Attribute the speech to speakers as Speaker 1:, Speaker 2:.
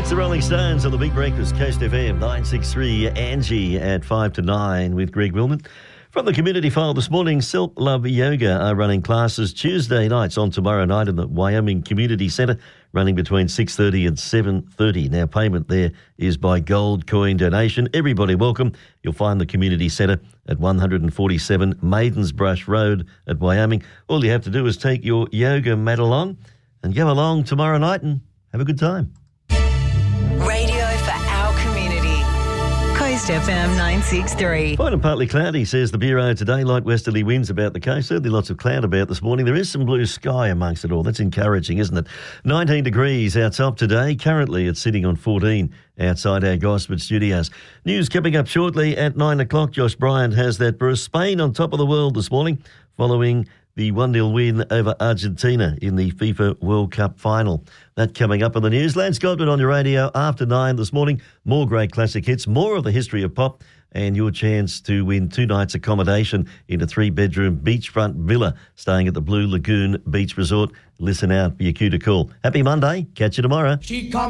Speaker 1: It's the Rolling Stones on the Big Breakfast, Coast FM, 963 Angie at 5 to 9 with Greg Willman. From the community file this morning, Self-Love Yoga are running classes Tuesday nights on tomorrow night in the Wyoming Community Centre, running between 6:30 and 7:30. Now, payment there is by gold coin donation. Everybody welcome. You'll find the community centre at 147 Maidens Brush Road at Wyoming. All you have to do is take your yoga mat along and go along tomorrow night and have a good time.
Speaker 2: Radio for our community. Coast FM 963.
Speaker 1: Fine and partly cloudy, says the Bureau today. Light westerly winds about the coast. Certainly lots of cloud about this morning. There is some blue sky amongst it all. That's encouraging, isn't it? 19 degrees outside today. Currently it's sitting on 14 outside our Gosford studios. News coming up shortly at 9 o'clock. Josh Bryant has that. Bruce, Spain on top of the world this morning following the 1-0 win over Argentina in the FIFA World Cup final. That coming up on the news. Lance Godwin on your radio after 9 this morning. More great classic hits, more of the history of pop, and your chance to win 2 nights accommodation in a 3-bedroom beachfront villa staying at the Blue Lagoon Beach Resort. Listen out for your cue to call. Happy Monday. Catch you tomorrow.